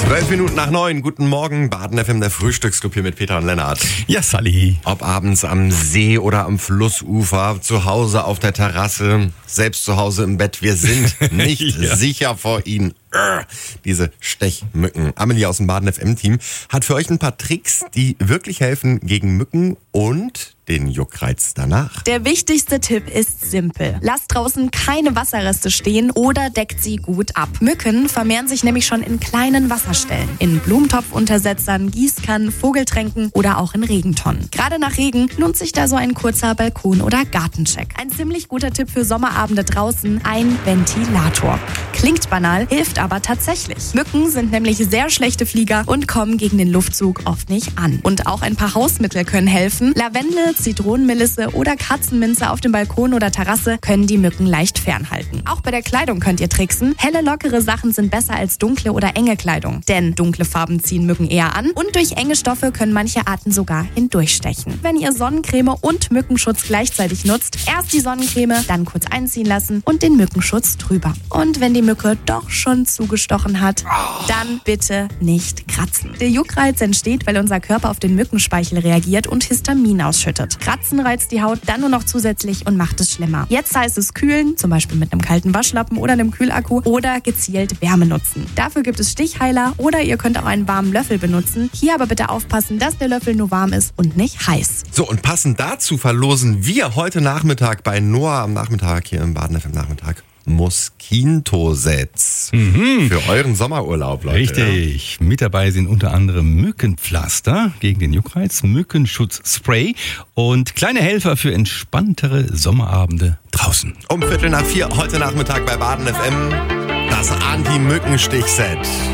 8:12 Guten Morgen, Baden FM, der Frühstücksclub hier mit Peter und Lennart. Ja, Sally. Ob abends am See oder am Flussufer, zu Hause auf der Terrasse, selbst zu Hause im Bett, wir sind nicht sicher vor ihnen. Diese Stechmücken. Amelie aus dem Baden FM-Team hat für euch ein paar Tricks, die wirklich helfen gegen Mücken und den Juckreiz danach. Der wichtigste Tipp ist simpel. Lasst draußen keine Wasserreste stehen oder deckt sie gut ab. Mücken vermehren sich nämlich schon in kleinen Wasserstellen. In Blumentopfuntersetzern, Gießkannen, Vogeltränken oder auch in Regentonnen. Gerade nach Regen lohnt sich da so ein kurzer Balkon- oder Gartencheck. Ein ziemlich guter Tipp für Sommerabende draußen, ein Ventilator. Klingt banal, hilft aber tatsächlich. Mücken sind nämlich sehr schlechte Flieger und kommen gegen den Luftzug oft nicht an. Und auch ein paar Hausmittel können helfen. Lavendel, Zitronenmelisse oder Katzenminze auf dem Balkon oder Terrasse können die Mücken leicht fernhalten. Auch bei der Kleidung könnt ihr tricksen. Helle, lockere Sachen sind besser als dunkle oder enge Kleidung. Denn dunkle Farben ziehen Mücken eher an und durch enge Stoffe können manche Arten sogar hindurchstechen. Wenn ihr Sonnencreme und Mückenschutz gleichzeitig nutzt, erst die Sonnencreme, dann kurz einziehen lassen und den Mückenschutz drüber. Und wenn die Mücke doch schon zugestochen hat, dann bitte nicht kratzen. Der Juckreiz entsteht, weil unser Körper auf den Mückenspeichel reagiert und Histamin ausschüttet. Kratzen reizt die Haut dann nur noch zusätzlich und macht es schlimmer. Jetzt heißt es kühlen, zum Beispiel mit einem kalten Waschlappen oder einem Kühlakku oder gezielt Wärme nutzen. Dafür gibt es Stichheiler oder ihr könnt auch einen warmen Löffel benutzen. Hier aber bitte aufpassen, dass der Löffel nur warm ist und nicht heiß. So, und passend dazu verlosen wir heute Nachmittag bei Noah am Nachmittag hier im Baden FM Nachmittag Moskintosets für euren Sommerurlaub, Leute. Richtig. Mit dabei sind unter anderem Mückenpflaster gegen den Juckreiz, Mückenschutzspray und kleine Helfer für entspanntere Sommerabende draußen. Um 3:15 heute Nachmittag bei Baden FM das Anti-Mückenstich-Set.